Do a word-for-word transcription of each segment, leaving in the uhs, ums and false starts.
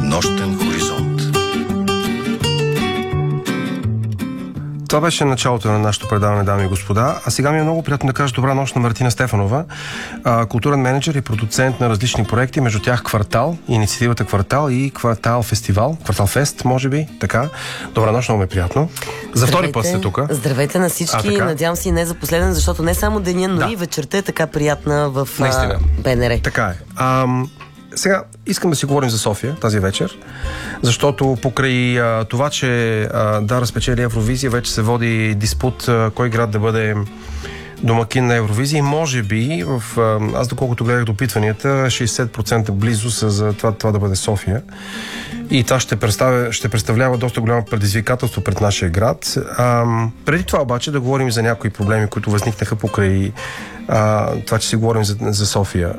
Нощен хоризонт. Това беше началото на нашето предаване, дами и господа. А сега ми е много приятно да кажа добра нощ на Мартина Стефанова, културен менеджер и продуцент на различни проекти, между тях Квартал, инициативата Квартал и Квартал Фестивал, Квартал Фест, може би, така. Добра нощ, много ми е приятно. За втори път сте тук. Здравейте на всички, а, надявам се и не за последен, защото не само деня, но да. и вечерта е така приятна в а, БНР. Така е. Ам... Сега искам да си говорим за София тази вечер, защото покрай а, това, че а, да разпечели Евровизия, вече се води диспут а, кой град да бъде домакин на Евровизия и може би, в, а, аз доколкото гледах допитванията, шейсет процента близо са за това, това да бъде София. И това ще, представя, ще представлява доста голямо предизвикателство пред нашия град. А, преди това обаче да говорим за някои проблеми, които възникнаха покрай а, това, че си говорим за, за София.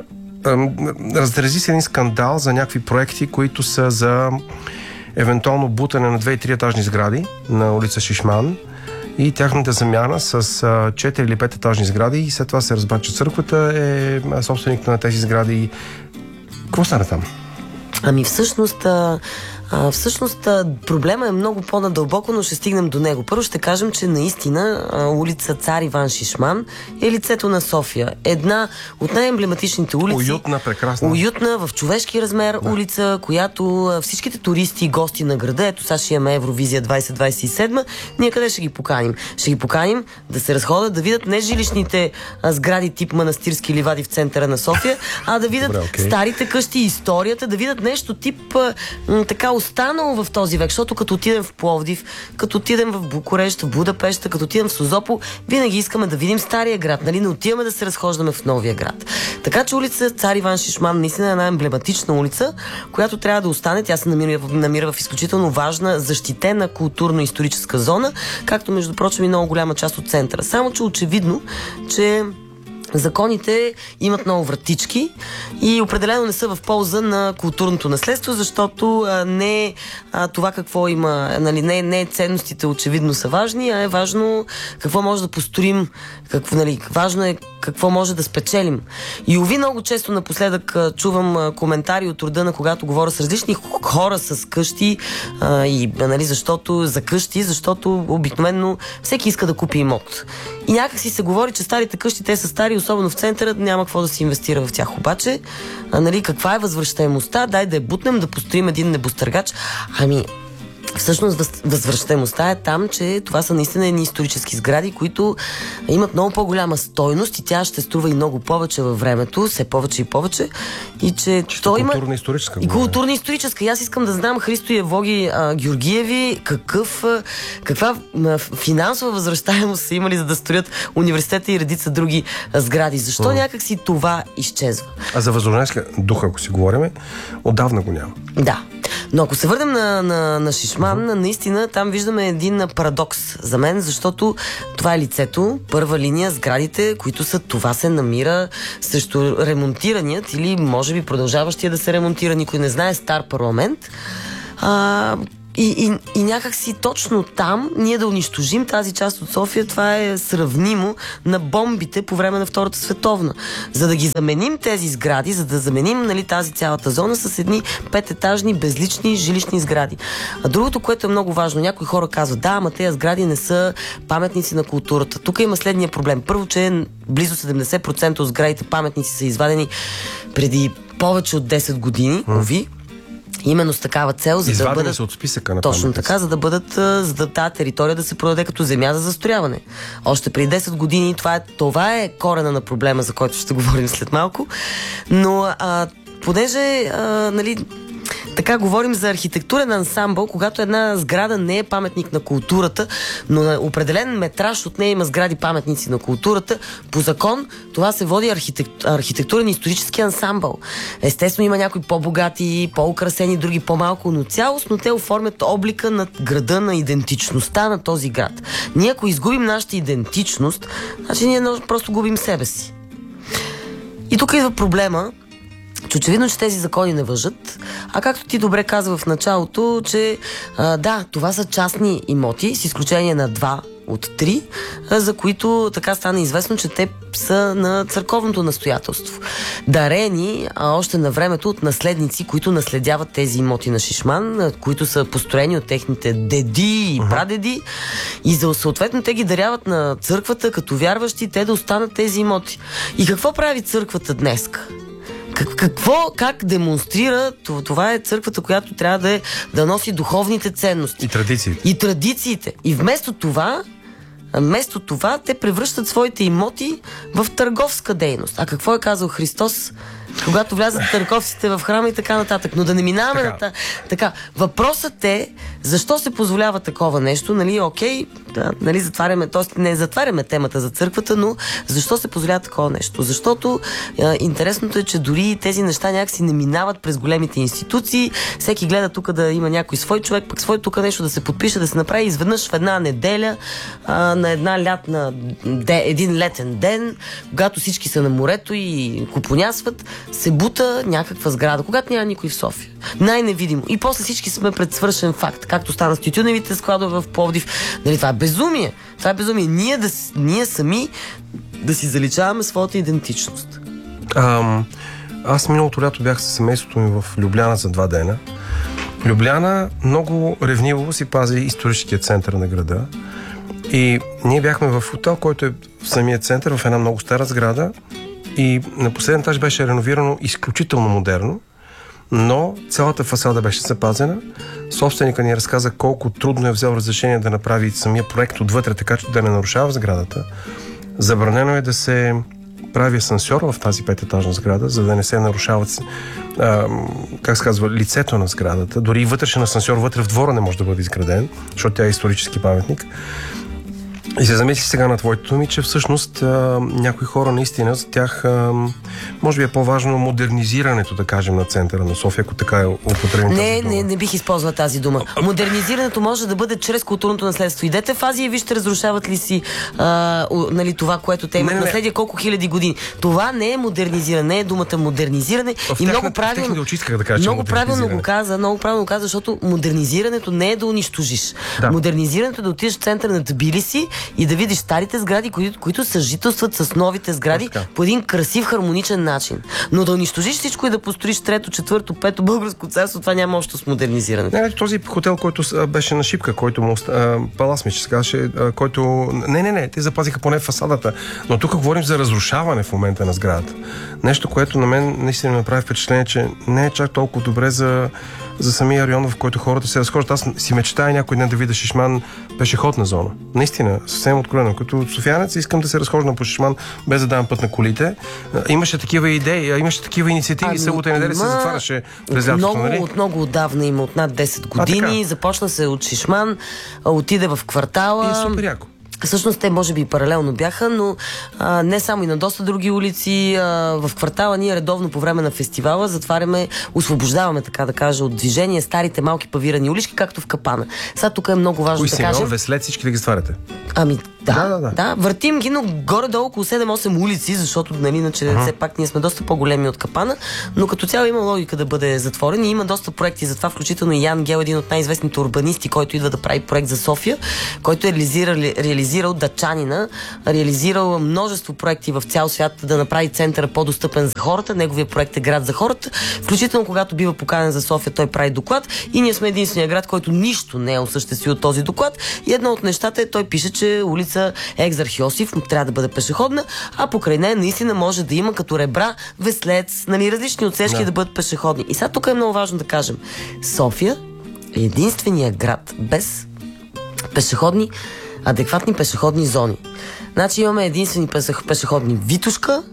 Разрази се един скандал за някакви проекти, които са за евентуално бутане на две и три етажни сгради на улица Шишман и тяхната замяна с четири или пет етажни сгради, и след това се разбра, че църквата е собственик на тези сгради. Какво стана там? Ами всъщност... А, всъщност проблема е много по-надълбоко, но ще стигнем до него. Първо ще кажем, че наистина улица Цар Иван Шишман е лицето на София. Една от най-емблематичните улици. Уютна, прекрасна. Уютна, в човешки размер да. улица, която всичките туристи и гости на града, ето сега ще имаме Евровизия двайсет двайсет и седма, ние къде ще ги поканим? Ще ги поканим да се разходят, да видят не жилищните а, сгради тип манастирски ливади в центъра на София, а да видят Добре, okay. старите къщи, историята, да видят нещо тип а, м, така останало в този век, защото като отидем в Пловдив, като отидем в Букурещ, в Будапеща, като отидем в Созопол, винаги искаме да видим стария град, нали? Не отиваме да се разхождаме в новия град. Така че улица Цар Иван Шишман наистина е една емблематична улица, която трябва да остане. Тя се намира, намира в изключително важна, защитена културно-историческа зона, както между прочим и много голяма част от центъра. Само че очевидно, че законите имат много вратички и определено не са в полза на културното наследство, защото а, не а, това какво има, нали, не, не ценностите очевидно са важни, а е важно какво може да построим, какво, нали, важно е какво може да спечелим. И уви много често напоследък а, чувам а, коментари от рода на когато говоря с различни хора с къщи а, и нали, защото за къщи, защото обикновено всеки иска да купи имот. И някак си се говори, че старите къщи, те са стари, особено в центъра, няма какво да се инвестира в тях. Обаче, а, нали, каква е възвръщаемостта? Дай да я бутнем, да построим един небостъргач. Ами, всъщност въз, възвръщаемостта е там, че това са наистина едни исторически сгради, които имат много по-голяма стойност и тя ще струва и много повече във времето, все повече и повече. И че Чисто то има... културно-историческа. И културно-историческа. И аз искам да знам, Христо и Евлоги а, Георгиеви, какъв, а, каква а, финансова възвръщаемост са имали, за да строят университета и редица други а, сгради. Защо mm. някак си това изчезва? А за възрожденска духа, ако си говорим, отдавна го няма. Да. Но ако се върнем на, на, на Шишман, uh-huh. наистина там виждаме един парадокс за мен, защото това е лицето, първа линия, сградите, които са, това се намира срещу ремонтираният или може би продължаващия да се ремонтира, никой не знае, стар парламент. А, И, и, и някак си точно там ние да унищожим тази част от София, това е сравнимо на бомбите по време на Втората световна. За да ги заменим тези сгради, за да заменим, нали, тази цялата зона с едни пететажни безлични жилищни сгради. А другото, което е много важно, някои хора казват, да, ама тези сгради не са паметници на културата. Тук има следния проблем. Първо, че близо седемдесет процента от сградите паметници са извадени преди повече от десет години, уви. Именно с такава цел, за Извадени да бъдат от списъка на точно паметници. така, за да бъдат, за да тази територия да се продаде като земя за застрояване. Още преди десет години това е, това е корена на проблема, за който ще говорим след малко. Но а, понеже а, нали, така говорим за архитектурен ансамбъл, когато една сграда не е паметник на културата, но на определен метраж от нея има сгради паметници на културата, по закон това се води архитект, архитектурен исторически ансамбъл. Естествено има някои по-богати, по-украсени, други по-малко, но цялостно те оформят облика на града, на идентичността на този град. Ние ако изгубим нашата идентичност, значи ние просто губим себе си. И тук идва проблема, че очевидно, че тези закони не важат, а както ти добре каза в началото, че а, да, това са частни имоти, с изключение на два от три, за които така стана известно, че те са на църковното настоятелство. Дарени а още на времето от наследници, които наследяват тези имоти на Шишман, които са построени от техните деди и прадеди, и за съответно те ги даряват на църквата като вярващи, те да останат тези имоти. И какво прави църквата днес? Как, какво, как демонстрира, това е църквата, която трябва да, е, да носи духовните ценности. И традициите. И традициите. И вместо това, вместо това, те превръщат своите имоти в търговска дейност. А какво е казал Христос, когато влязат търговците в храма и така нататък? Но да не минаваме така. на та... Така, въпросът е, защо се позволява такова нещо? Нали, окей, да, нали, затваряме, т.е. не затваряме темата за църквата, но защо се позволява такова нещо? Защото е, интересното е, че дори тези неща някакси не минават през големите институции. Всеки гледа тук да има някой свой човек, пък свой тук нещо да се подпише, да се направи изведнъж в една неделя, а, на една лятна, де, един летен ден, когато всички са на морето и купонясват, се бута някаква сграда, когато няма никой в София. Най-невидимо. И после всички сме пред свършен факт, както стана с тютюневите складове в Пловдив. Нали, това е безумие. Това е безумие. Ние, да, ние сами да си заличаваме своята идентичност. Ам, аз миналото лято бях със семейството ми в Любляна за два дена. Любляна много ревниво си пази историческия център на града. И ние бяхме в хотел, който е в самия център, в една много стара сграда. И на последен етаж беше реновирано изключително модерно, но цялата фасада беше запазена. Собственика ни разказа колко трудно е взел разрешение да направи самия проект отвътре, така че да не нарушава сградата. Забранено е да се прави асансьор в тази пететажна сграда, за да не се нарушават, а, как се казва, лицето на сградата. Дори и вътрешен асансьор вътре в двора не може да бъде изграден, защото тя е исторически паметник. И се замисли сега на твоето думи, че всъщност а, някои хора наистина за тях а, може би е по-важно модернизирането, да кажем, на центъра на София, ако така е употребим тази Не, дума. не, не бих използвала тази дума. Модернизирането може да бъде чрез културното наследство. Идете в Азия и вижте разрушават ли си а, у, нали, това, което те имат наследие колко хиляди години. Това не е модернизиране, не е думата модернизиране. В и тях, много правилно, очи исках да кажа, много правилно го каза, много правилно го каза, защото модернизирането не е да унищожиш. Да. Модернизирането е да отидеш в центъра на Тбилиси и да видиш старите сгради, които, които съжителстват с новите сгради по един красив, хармоничен начин. Но да унищожиш всичко и да построиш трето, четвърто, пето българско царство, това няма още с модернизирането. Не, този хотел, който а, беше на Шипка, който му а, Палас ми ще казваше, а, който... Не, не, не, те запазиха поне фасадата. Но тук говорим за разрушаване в момента на сградата. Нещо, което на мен наистина ми направи впечатление, че не е чак толкова добре за, за самия район, в който хората се разхождат. Аз си мечтая някой ден да видя Шишман пешеходна зона. Наистина, съвсем откровено. Като софиянец искам да се разхождам по Шишман без да давам път на колите. Имаше такива идеи, имаше такива инициативи. Ами, събота и неделя се затваряше през лятото, много, нали? От много отдавна има, от над десет години. А, започна се от Шишман, отиде в квартала. И е супер яко. Всъщност те може би паралелно бяха, но а, не само и на доста други улици. А, в квартала ние редовно по време на фестивала затваряме, освобождаваме, така да кажа, от движение старите малки павирани улички, както в Капана. Сега тук е много важно Кои да си, кажем. Веслет, всички да ги затваряте? Ами да, да, да, да. да, въртим ги, но горе-долу около седем-осем улици, защото нали, иначе uh-huh. все пак ние сме доста по-големи от Капана, но като цяло има логика да бъде затворен и има доста проекти за това, включително и Ян Гел, един от най-известните урбанисти, който идва да прави проект за София, който е реализирал, реализирал датчанина, реализирал множество проекти в цял свят да направи центъра по-достъпен за хората. Неговия проект е град за хората. Включително когато бива поканен за София, той прави доклад и ние сме единствения град, който нищо не е осъществил този доклад. И едно от нещата е, той пише, че улица Екзарх Йосиф трябва да бъде пешеходна, а покрай нея наистина може да има като ребра, Веслец, нали, различни отсечки да. да бъдат пешеходни. И сега тук е много важно да кажем. София е единствения град без пешеходни, адекватни пешеходни зони. Значи имаме единствени пешеходни Витошка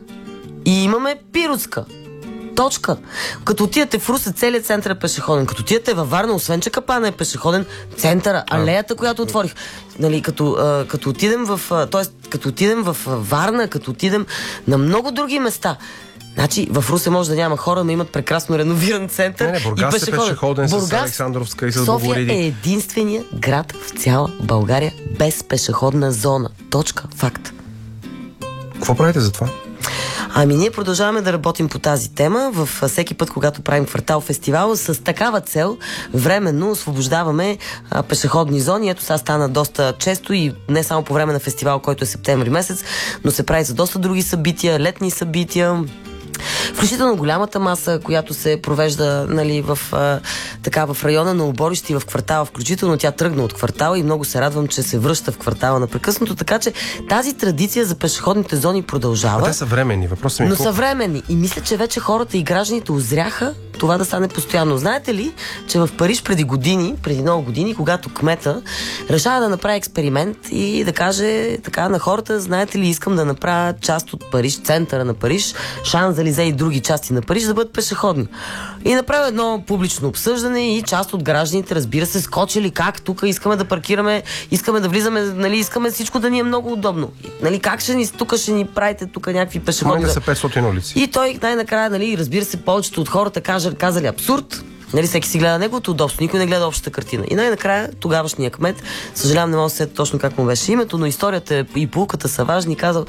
и имаме Пиротска. Точка. Като отидете в Русе, целият център е пешеходен. Като отидете във Варна, освен че Капана е пешеходен, центъра, алеята, която отворих. Нали, като, а, като отидем в, а, тоест, като отидем в Варна, като отидем на много други места. Значи, в Русе може да няма хора, но имат прекрасно реновиран център. Не, не, Бургас и пешеходен. е пешеходен Бургас, с Александровска и с София Богориди. е единствения град в цяла България без пешеходна зона. Точка. Факт. Какво правите за това? Ами ние продължаваме да работим по тази тема. В всеки път, когато правим квартал фестивал, с такава цел временно освобождаваме а, пешеходни зони. Ето сега стана доста често и не само по време на фестивал, който е септември месец, но се прави за доста други събития, летни събития. Включително голямата маса, която се провежда, нали, в, а, така, в района на Оборище и в квартала, включително тя тръгна от квартала и много се радвам, че се връща в квартала напрекъснато, така че тази традиция за пешеходните зони продължава. А те са временни, въпросът ми е. Но са временни и мисля, че вече хората и гражданите озряха това да стане постоянно. Знаете ли, че в Париж преди години, преди много години, когато кмета решава да направи експеримент и да каже така на хората, знаете ли, искам да направя част от Париж, центъра на Париж, Шанзелизе и други части на Париж да бъдат пешеходни. И направи едно публично обсъждане и част от гражданите, разбира се, скочили как тук искаме да паркираме, искаме да влизаме, нали, искаме всичко да ни е много удобно. Нали, как ще ни, тук ще ни правите тук някакви пешеходни... Моите са петстотин улици. И той най-накрая, нали, разбира се, повечето от хората кажа, казали абсурд. Нали, всеки си гледа неговото удобство, никой не гледа общата картина. И най-накрая тогавашният кмет, съжалявам, не мога да се сетя точно как му беше името, но историята и поуката са важни, казал: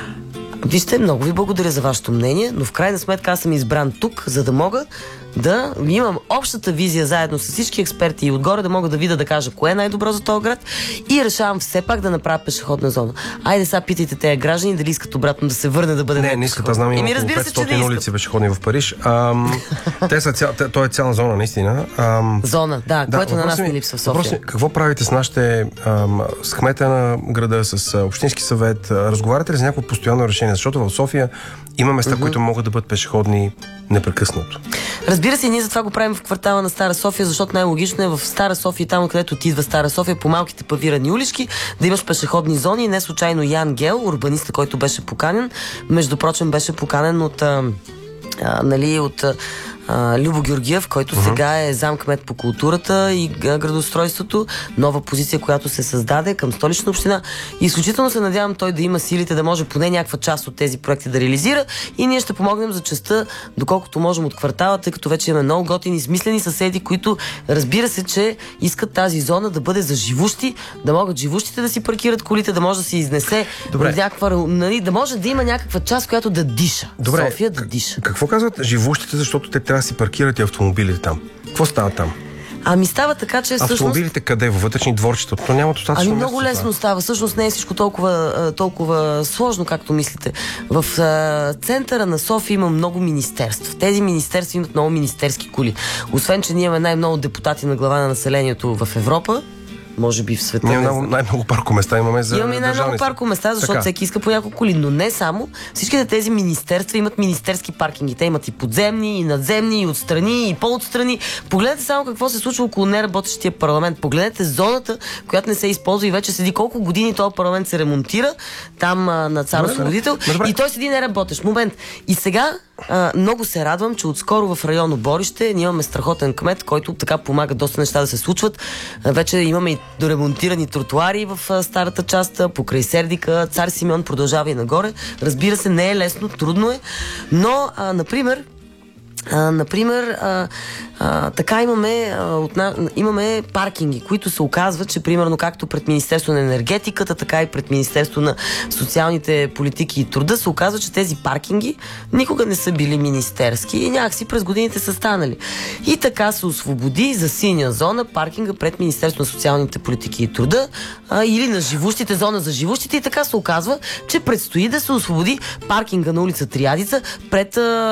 вижте, много ви благодаря за вашето мнение, но в крайна сметка аз съм избран тук, за да мога да имам общата визия заедно с всички експерти и отгоре да мога да видя, да кажа кое е най-добро за този град и решавам все пак да направя пешеходна зона. Айде сега питайте тези граждани дали искат обратно да се върне да бъде. Не, не искат, аз знам, има около петстотин улици пешеходни в Париж. Ам, те са цял, те, то е цяла зона, наистина. Ам, зона, да, да, което на нас не липсва в София. Ми, какво правите с нашите, ам, с кмета на града, с а, общински съвет? Разговаряте ли за някакво постоянно решение? Защото в София има места, mm-hmm. които могат да бъдат пешеходни непрекъснато. Разбира се, ние затова го правим в квартала на Стара София, защото най-логично е в Стара София, там където ти идва Стара София, по малките павирани улички, да имаш пешеходни зони. Не случайно Ян Гел, урбаниста, който беше поканен, между прочим беше поканен от, а, а, нали, от а, Любо Георгиев, който uh-huh. сега е замкмет по културата и градоустройството, нова позиция, която се създаде към Столична община. И изключително се надявам той да има силите да може поне някаква част от тези проекти да реализира и ние ще помогнем за частта, доколкото можем от квартала, тъй като вече имаме много готини, смислени съседи, които разбира се, че искат тази зона да бъде за живущи, да могат живущите да си паркират колите, да може да се изнесе някаква, нали, да може да има някаква част, която да диша. Добре. София да диша. Какво казват живущите, защото те трябва да си паркират и автомобилите там? Какво става там? Ами става така, че всъщност... Автомобилите къде? Във вътрешни дворчета? То няма достатъчно. Ами много лесно това става. Всъщност не е всичко толкова, толкова сложно, както мислите. В а, центъра на София има много министерства. Тези министерства имат много министерски коли. Освен, че ние имаме най-много депутати на глава на населението в Европа, може би в света. Ние най- най-много паркоместа имаме за Имаме най-много паркоместа, защото така всеки иска по няколко коли. Но не само. Всичките тези министерства имат министерски паркинги. Те имат и подземни, и надземни, и отстрани, и по-отстрани. Погледнете само какво се случва около неработещия парламент. Погледнете зоната, която не се използва и вече седи колко години този парламент се ремонтира там а, на Цар Освободител. И той седи неработещ. Момент. И сега а, много се радвам, че отскоро в район Оборище ние имаме страхотен кмет, който така помага доста неща да се случват. А, вече имаме и доремонтирани тротуари в а, старата част, покрай Сердика, Цар Симеон продължава и нагоре. Разбира се, не е лесно, трудно е, но, а, например, А, например, а, а, така имаме, а, отна... имаме паркинги, които се оказват, че примерно както пред Министерство на енергетиката, така и пред Министерство на социалните политики и труда се оказва, че тези паркинги никога не са били министерски и някакси през годините са станали. И така се освободи за синя зона паркинга пред Министерство на социалните политики и труда а, или на живущите, зона за живущите, и така се оказва, че предстои да се освободи паркинга на улица Триадица пред а,